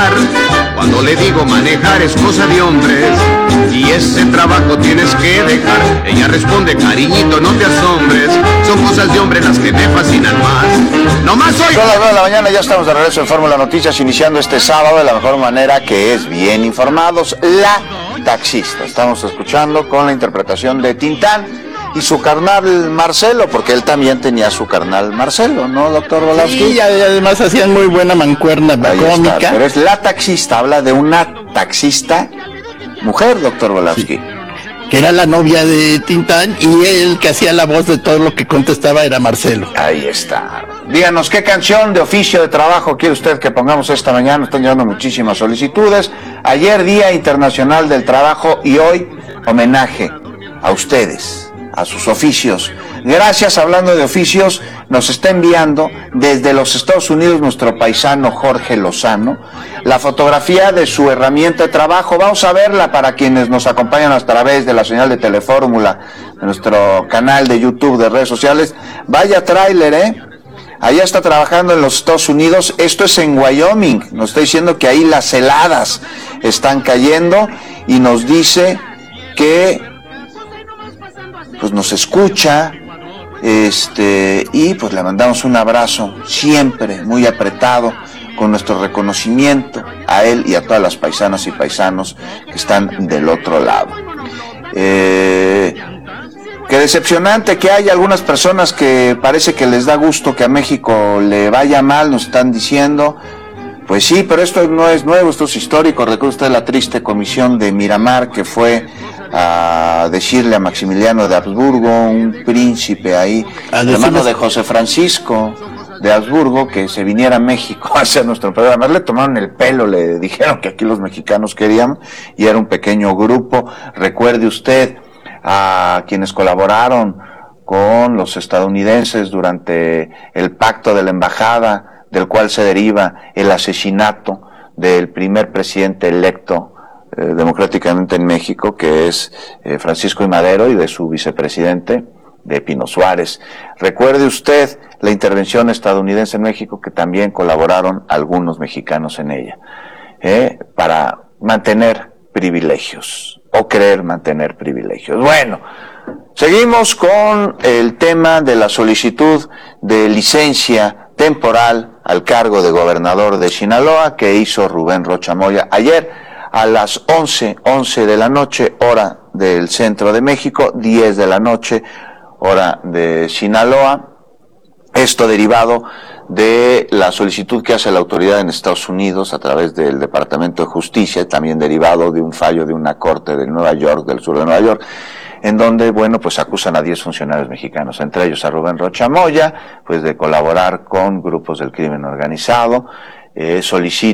manejar. Cuando le digo manejar es cosa de hombres y ese trabajo tienes que dejar. Ella responde, cariñito, no te asombres, son cosas de hombres las que me fascinan más. No más hoy. Son las 9 de la mañana, ya estamos de regreso en Fórmula Noticias, iniciando este sábado de la mejor manera, que es bien informados. La taxista, estamos escuchando con la interpretación de Tintán y su carnal Marcelo, porque él también tenía su carnal Marcelo, ¿no, doctor Volavsky? Sí, y además hacían muy buena mancuerna cómica. Está, pero es la taxista, habla de una taxista mujer, doctor Volavsky. Sí, que era la novia de Tintán, y él que hacía la voz de todo lo que contestaba era Marcelo. Ahí está. Díganos, ¿qué canción de oficio de trabajo quiere usted que pongamos esta mañana? Están llegando muchísimas solicitudes. Ayer, Día Internacional del Trabajo, y hoy, homenaje a ustedes, a sus oficios. Gracias, hablando de oficios, nos está enviando desde los Estados Unidos nuestro paisano Jorge Lozano la fotografía de su herramienta de trabajo. Vamos a verla para quienes nos acompañan a través de la señal de Telefórmula, de nuestro canal de YouTube, de redes sociales. Vaya tráiler, Allá está trabajando en los Estados Unidos. Esto es en Wyoming. Nos está diciendo que ahí las heladas están cayendo y nos dice que pues nos escucha, y pues le mandamos un abrazo siempre muy apretado, con nuestro reconocimiento a él y a todas las paisanas y paisanos que están del otro lado. Qué decepcionante que hay algunas personas que parece que les da gusto que a México le vaya mal, nos están diciendo. Pues sí, pero esto no es nuevo, esto es histórico. Recuerda usted la triste comisión de Miramar que fue a decirle a Maximiliano de Habsburgo, un príncipe ahí, hermano de José Francisco de Habsburgo, que se viniera a México a hacer nuestro programa. Le tomaron el pelo, le dijeron que aquí los mexicanos querían, y era un pequeño grupo. Recuerde usted a quienes colaboraron con los estadounidenses durante el pacto de la embajada, del cual se deriva el asesinato del primer presidente electo democráticamente en México, que es Francisco I. Madero, y de su vicepresidente, de Pino Suárez. Recuerde usted la intervención estadounidense en México, que también colaboraron algunos mexicanos en ella, para mantener privilegios, o querer mantener privilegios. Bueno, seguimos con el tema de la solicitud de licencia temporal al cargo de gobernador de Sinaloa que hizo Rubén Rocha Moya ayer a las 11 de la noche, hora del centro de México, 10 de la noche, hora de Sinaloa. Esto derivado de la solicitud que hace la autoridad en Estados Unidos a través del Departamento de Justicia, también derivado de un fallo de una corte de Nueva York, del sur de Nueva York, en donde, bueno, pues acusan a 10 funcionarios mexicanos, entre ellos a Rubén Rocha Moya, pues de colaborar con grupos del crimen organizado. Solicitan